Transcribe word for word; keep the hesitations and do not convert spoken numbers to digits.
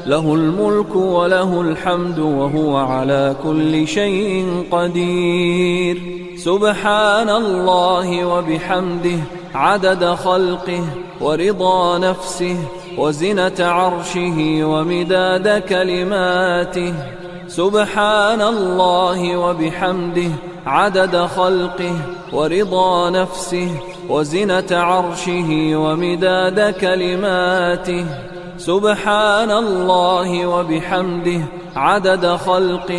له الملك وله الحمد وهو على كل شيء قدير. سبحان الله وبحمده عدد خلقه ورضا نفسه وزنة عرشه ومداد كلماته. سبحان الله وبحمده عدد خلقه ورضا نفسه وزنة عرشه ومداد كلماته. سبحان الله وبحمده عدد خلقه